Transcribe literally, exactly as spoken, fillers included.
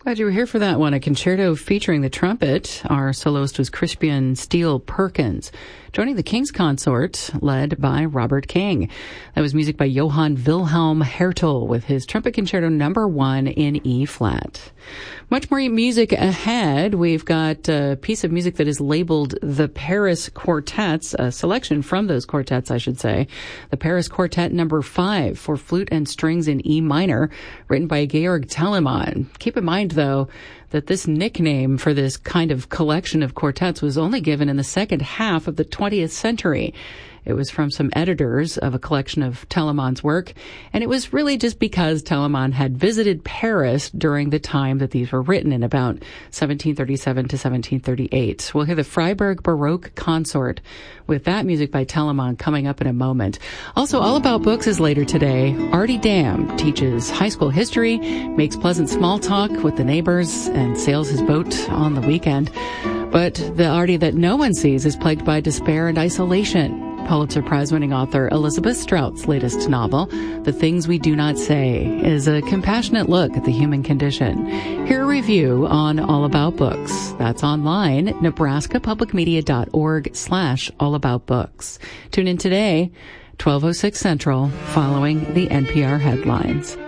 Glad you were here for that one. A concerto featuring the trumpet. Our soloist was Crispian Steele Perkins, joining the King's Consort, led by Robert King. That was music by Johann Wilhelm Hertel with his Trumpet Concerto number one in E-flat. Much more music ahead. We've got a piece of music that is labeled the Paris Quartets, a selection from those quartets, I should say. The Paris Quartet number five for flute and strings in E minor, written by Georg Telemann. Keep in mind, though, that this nickname for this kind of collection of quartets was only given in the second half of the twentieth century. It was from some editors of a collection of Telemann's work, and it was really just because Telemann had visited Paris during the time that these were written, in about seventeen thirty-seven to seventeen thirty-eight. We'll hear the Freiburg Baroque Consort with that music by Telemann coming up in a moment. Also, All About Books is later today. Artie Dam teaches high school history, makes pleasant small talk with the neighbors, and sails his boat on the weekend. But the Artie that no one sees is plagued by despair and isolation. Pulitzer Prize-winning author Elizabeth Strout's latest novel, The Things We Do Not Say, is a compassionate look at the human condition. Hear a review on All About Books. That's online, nebraskapublicmedia.org slash allaboutbooks. Tune in today, twelve oh six Central, following the N P R headlines.